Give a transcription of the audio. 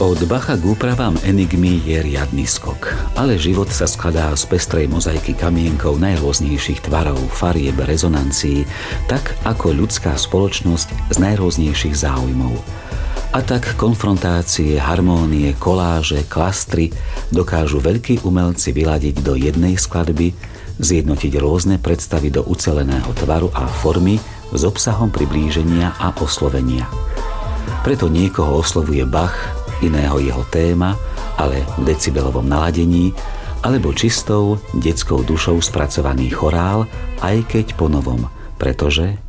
Od Bacha k úpravám enigmy je riadny skok, ale život sa skladá z pestrej mozaiky kamienkov najrôznejších tvarov, farieb, rezonancií, tak ako ľudská spoločnosť z najrôznejších záujmov. A tak konfrontácie, harmónie, koláže, klastry dokážu veľkí umelci vyladiť do jednej skladby, zjednotiť rôzne predstavy do uceleného tvaru a formy s obsahom priblíženia a oslovenia. Preto niekoho oslovuje Bach, iného jeho téma, ale v decibelovom naladení, alebo čistou detskou dušou spracovaný chorál, aj keď po novom, pretože